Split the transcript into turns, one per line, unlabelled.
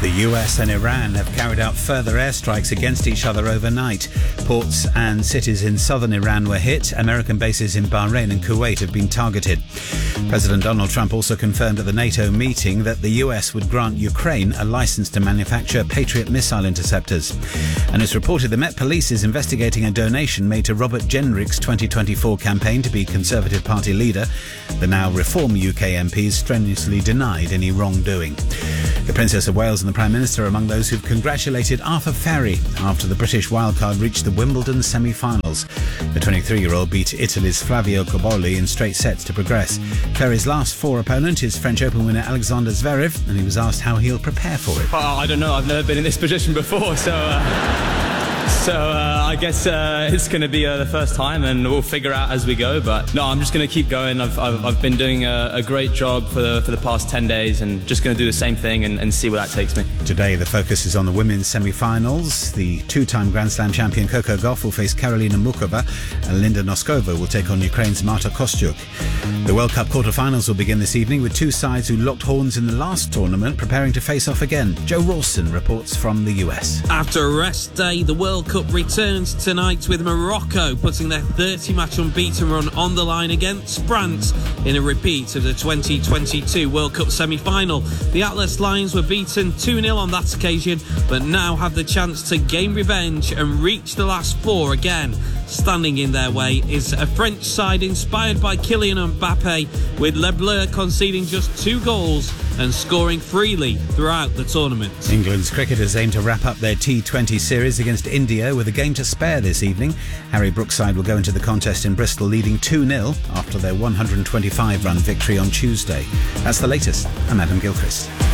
The US and Iran have carried out further airstrikes against each other overnight. Ports and cities in southern Iran were hit. American bases in Bahrain and Kuwait have been targeted. President Donald Trump also confirmed at the NATO meeting that the US would grant Ukraine a license to manufacture Patriot missile interceptors. And it's reported the Met Police is investigating a donation made to Robert Jenrick's 2024 campaign to be Conservative Party leader. The now Reform UK MPs strenuously denied any wrongdoing. The Princess of Wales and the Prime Minister are among those who've congratulated Arthur Ferry after the British wildcard reached the Wimbledon semi-finals. The 23-year-old beat Italy's Flavio Cobolli in straight sets to progress. Ferry's last four opponent is French Open winner Alexander Zverev, and he was asked how he'll prepare for it.
I don't know. I've never been in this position before, so I guess it's going to be the first time, and we'll figure out as we go. But no, I'm just going to keep going. I've been doing a great job for the past 10 days, and just going to do the same thing and see where that takes me.
Today, the focus is on the women's semi-finals. The two-time Grand Slam champion Coco Gauff will face Karolina Muchova, and Linda Noskova will take on Ukraine's Marta Kostyuk. The World Cup quarter-finals will begin this evening with two sides who locked horns in the last tournament preparing to face off again. Joe Rawson reports from the US.
After a rest day, the World Cup returns tonight with Morocco putting their 30-match unbeaten run on the line against France in a repeat of the 2022 World Cup semi-final. The Atlas Lions were beaten 2-0 on that occasion, but now have the chance to gain revenge and reach the last four again. Standing in their way is a French side inspired by Kylian Mbappe, with Le Bleu conceding just 2 goals and scoring freely throughout the tournament.
England's cricketers aim to wrap up their T20 series against India with a game to spare this evening. Harry Brookside will go into the contest in Bristol leading 2-0 after their 125-run victory on Tuesday. That's the latest. I'm Adam Gilchrist.